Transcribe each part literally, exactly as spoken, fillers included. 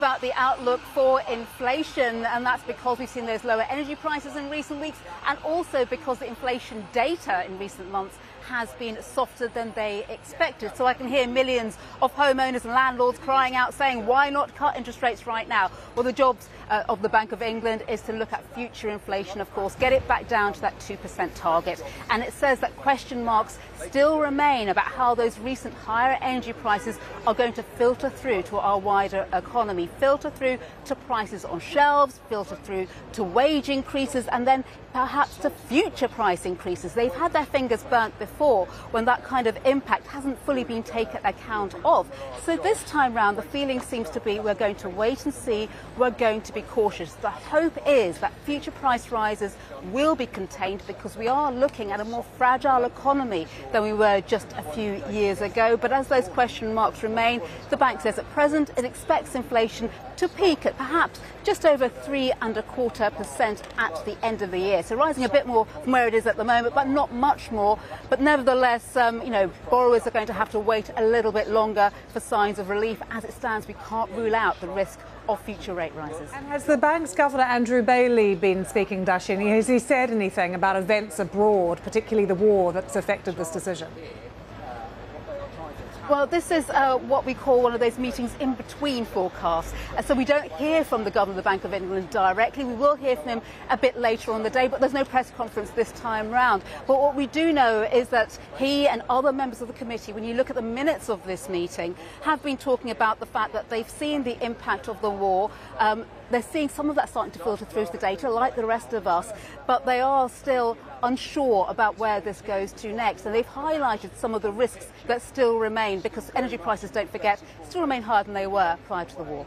About the outlook for inflation, and that's because we've seen those lower energy prices in recent weeks, and also because the inflation data in recent months has been softer than they expected. So I can hear millions of homeowners and landlords crying out saying, why not cut interest rates right now? Well, the jobs uh, of the Bank of England is to look at future inflation, of course, get it back down to that two percent target. And it says that question marks still remain about how those recent higher energy prices are going to filter through to our wider economy, filter through to prices on shelves, filter through to wage increases, and then perhaps to future price increases. They've had their fingers burnt before when that kind of impact hasn't fully been taken account of. So this time round, the feeling seems to be we're going to wait and see, we're going to be cautious. The hope is that future price rises will be contained because we are looking at a more fragile economy than we were just a few years ago. But as those question marks remain, the bank says at present it expects inflation to peak at perhaps just over three and a quarter percent at the end of the year. So rising a bit more from where it is at the moment, but not much more. But nevertheless, um, you know, borrowers are going to have to wait a little bit longer for signs of relief. As it stands, we can't rule out the risk of future rate rises. And has the bank's governor, Andrew Bailey, been speaking, Darshini? Has he said anything about events abroad, particularly the war that's affected this decision? Well, this is uh, what we call one of those meetings in between forecasts. Uh, so we don't hear from the governor of the Bank of England directly. We will hear from him a bit later on the day, but there's no press conference this time round. But what we do know is that he and other members of the committee, when you look at the minutes of this meeting, have been talking about the fact that they've seen the impact of the war. Um, They're seeing some of that starting to filter through to the data, like the rest of us, but they are still unsure about where this goes to next. And they've highlighted some of the risks that still remain because energy prices, don't forget, still remain higher than they were prior to the war.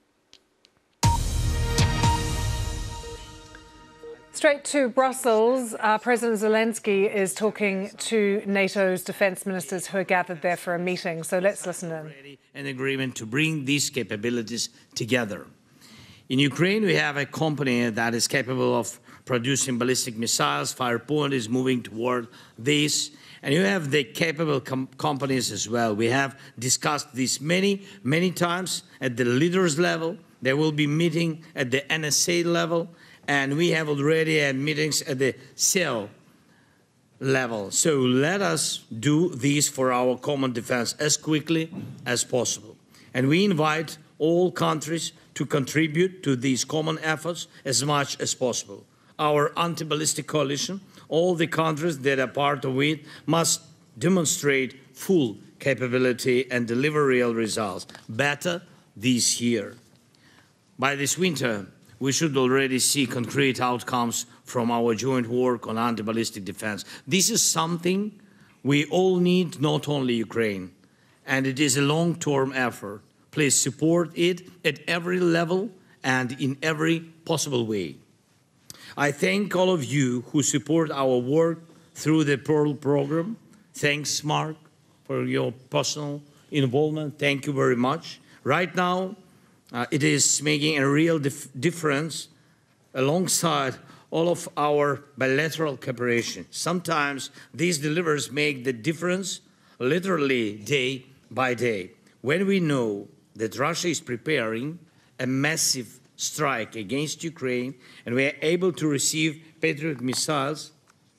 Straight to Brussels, uh, President Zelensky is talking to NATO's defence ministers who are gathered there for a meeting. So let's listen in. An agreement to bring these capabilities together. In Ukraine, we have a company that is capable of producing ballistic missiles. Firepoint is moving toward this. And you have the capable com companies as well. We have discussed this many, many times at the leaders level. There will be meeting at the N S A level. And we have already had meetings at the C E L level. So let us do this for our common defense as quickly as possible. And we invite all countries to contribute to these common efforts as much as possible. Our anti-ballistic coalition, all the countries that are part of it, must demonstrate full capability and deliver real results. Better this year. By this winter, we should already see concrete outcomes from our joint work on anti-ballistic defense. This is something we all need, not only Ukraine, and it is a long-term effort. Please support it at every level and in every possible way. I thank all of you who support our work through the Pearl program. Thanks, Mark, for your personal involvement. Thank you very much. Right now, uh, it is making a real dif difference alongside all of our bilateral cooperation. Sometimes these delivers make the difference literally day by day. When we know that Russia is preparing a massive strike against Ukraine, and we are able to receive Patriot missiles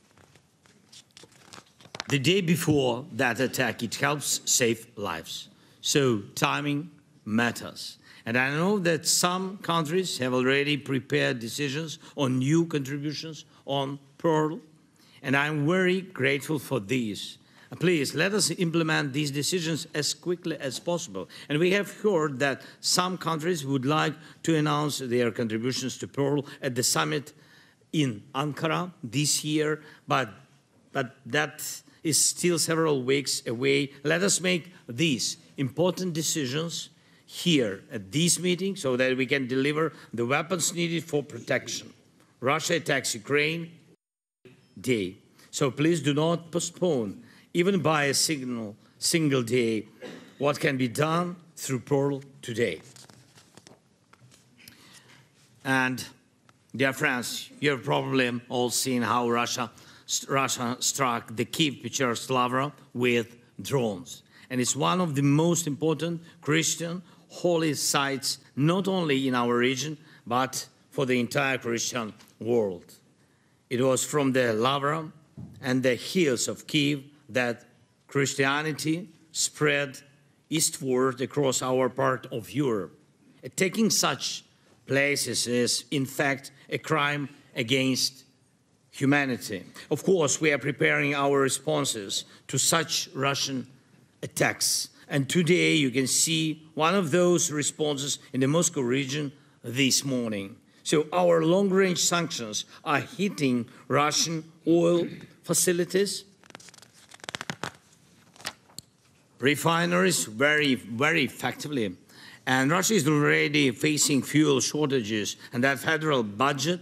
the day before that attack, it helps save lives. So timing matters. And I know that some countries have already prepared decisions on new contributions on Pearl, and I'm very grateful for these. Please, let us implement these decisions as quickly as possible. And we have heard that some countries would like to announce their contributions to Pearl at the summit in Ankara this year, but, but that is still several weeks away. Let us make these important decisions here at this meeting so that we can deliver the weapons needed for protection. Russia attacks Ukraine day. So please do not postpone even by a signal, single day, what can be done through Pearl today. And, dear friends, you have probably all seen how Russia, Russia struck the Kyiv-Pechersk-Lavra with drones. And it's one of the most important Christian holy sites, not only in our region, but for the entire Christian world. It was from the Lavra and the hills of Kiev that Christianity spread eastward across our part of Europe. Taking such places is, in fact, a crime against humanity. Of course, we are preparing our responses to such Russian attacks. And today you can see one of those responses in the Moscow region this morning. So our long-range sanctions are hitting Russian oil facilities, refineries very, very effectively. And Russia is already facing fuel shortages, and that federal budget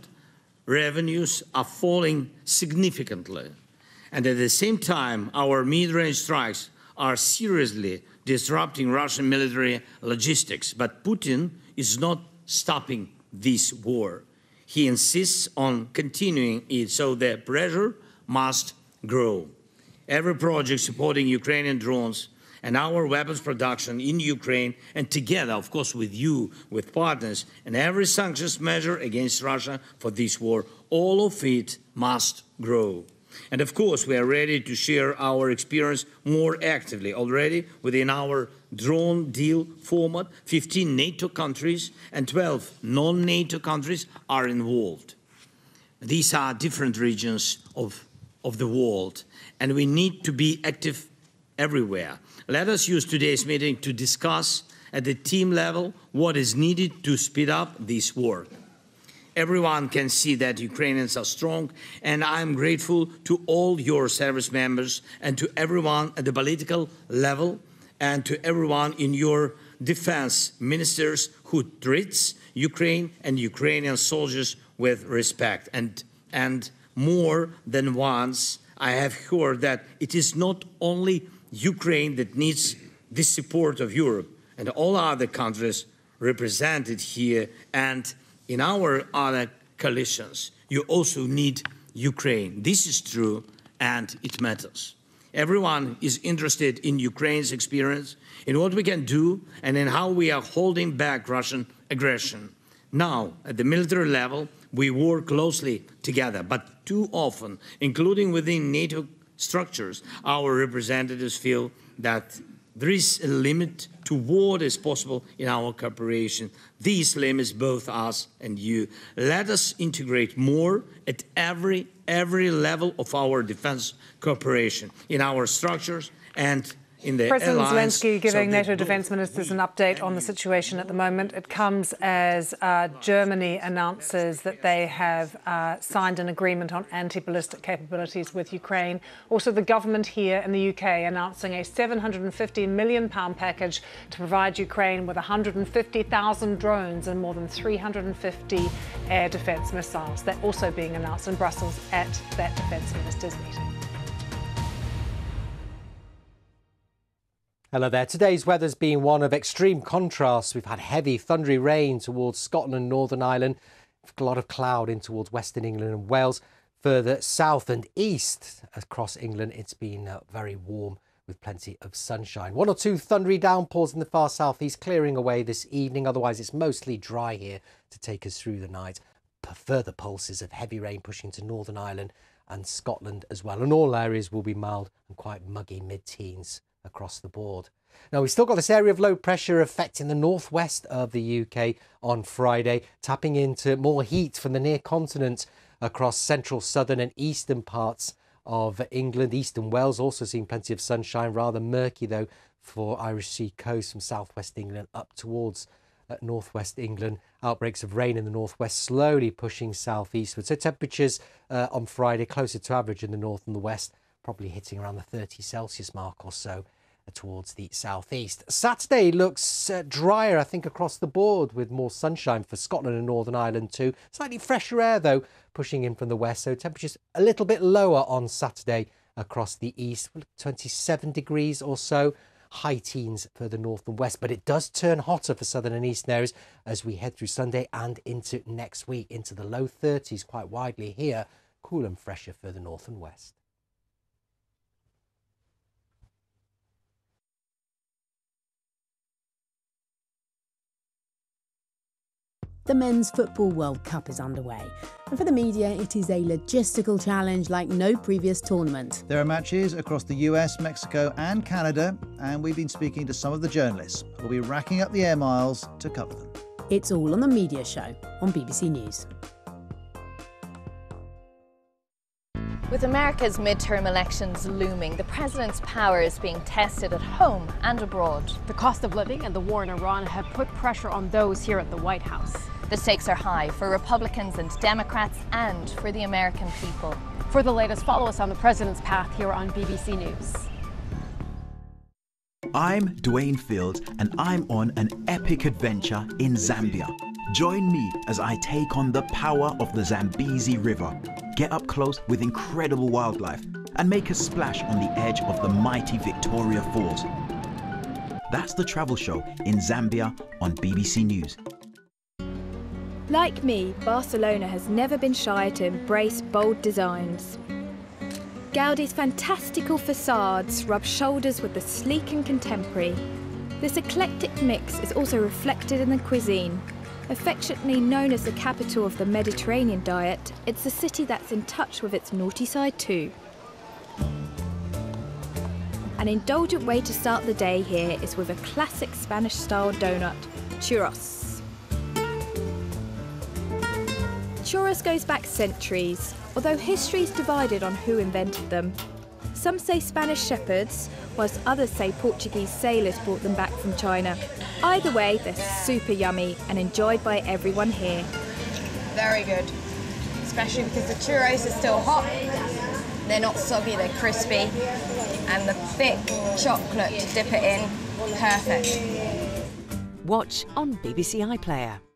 revenues are falling significantly. And at the same time, our mid-range strikes are seriously disrupting Russian military logistics. But Putin is not stopping this war. He insists on continuing it, so the pressure must grow. Every project supporting Ukrainian drones and our weapons production in Ukraine, and together, of course, with you, with partners, and every sanctions measure against Russia for this war, all of it must grow. And of course, we are ready to share our experience more actively. Already, within our drone deal format, fifteen NATO countries and twelve non-NATO countries are involved. These are different regions of, of the world, and we need to be active everywhere. Let us use today's meeting to discuss at the team level what is needed to speed up this work. Everyone can see that Ukrainians are strong, and I'm grateful to all your service members and to everyone at the political level and to everyone in your defense ministers who treats Ukraine and Ukrainian soldiers with respect. And, and more than once, I have heard that it is not only Ukraine that needs the support of Europe and all other countries represented here and in our other coalitions. You also need Ukraine. This is true and it matters. Everyone is interested in Ukraine's experience, in what we can do and in how we are holding back Russian aggression. Now, at the military level, we work closely together, but too often, including within NATO structures, our representatives feel that there is a limit to what is possible in our cooperation. These limits both us and you. Let us integrate more at every, every level of our defense cooperation, in our structures and in the President alliance, Zelensky giving so NATO defence ministers an update on the situation at the moment. It comes as uh, Germany announces that they have uh, signed an agreement on anti-ballistic capabilities with Ukraine. Also, the government here in the U K announcing a seven hundred fifty million pounds package to provide Ukraine with one hundred fifty thousand drones and more than three hundred fifty air defence missiles. They're also being announced in Brussels at that defence ministers' meeting. Hello there. Today's weather's been one of extreme contrasts. We've had heavy, thundery rain towards Scotland, Northern Ireland. We've got a lot of cloud in towards Western England and Wales. Further south and east across England, it's been uh, very warm with plenty of sunshine. One or two thundery downpours in the far southeast clearing away this evening. Otherwise, it's mostly dry here to take us through the night. P- further pulses of heavy rain pushing to Northern Ireland and Scotland as well. And all areas will be mild and quite muggy mid-teens across the board. Now, we've still got this area of low pressure affecting the northwest of the U K on Friday, tapping into more heat from the near continent across central, southern and eastern parts of England. Eastern Wales also seeing plenty of sunshine, rather murky though for Irish Sea coast from southwest England up towards uh, northwest England. Outbreaks of rain in the northwest slowly pushing southeastward. So temperatures uh, on Friday closer to average in the north and the west, probably hitting around the thirty Celsius mark or so towards the southeast. Saturday looks uh, drier, I think, across the board with more sunshine for Scotland and Northern Ireland too. Slightly fresher air, though, pushing in from the west, so temperatures a little bit lower on Saturday across the east, twenty-seven degrees or so. High teens further north and west, but it does turn hotter for southern and eastern areas as we head through Sunday and into next week, into the low thirties quite widely here. Cool and fresher further north and west. The Men's Football World Cup is underway, and for the media it is a logistical challenge like no previous tournament. There are matches across the U S, Mexico and Canada, and we've been speaking to some of the journalists who'll be racking up the air miles to cover them. It's all on The Media Show on B B C News. With America's midterm elections looming, the president's power is being tested at home and abroad. The cost of living and the war in Iran have put pressure on those here at the White House. The stakes are high for Republicans and Democrats and for the American people. For the latest, follow us on the president's path here on B B C News. I'm Dwayne Fields and I'm on an epic adventure in Zambia. Join me as I take on the power of the Zambezi River, get up close with incredible wildlife and make a splash on the edge of the mighty Victoria Falls. That's the travel show in Zambia on B B C News. Like me, Barcelona has never been shy to embrace bold designs. Gaudi's fantastical facades rub shoulders with the sleek and contemporary. This eclectic mix is also reflected in the cuisine. Affectionately known as the capital of the Mediterranean diet, it's a city that's in touch with its naughty side too. An indulgent way to start the day here is with a classic Spanish-style donut, churros. Churros goes back centuries, although history is divided on who invented them. Some say Spanish shepherds, whilst others say Portuguese sailors brought them back from China. Either way, they're super yummy and enjoyed by everyone here. Very good, especially because the churros are still hot. They're not soggy, they're crispy, and the thick chocolate to dip it in, perfect. Watch on B B C iPlayer.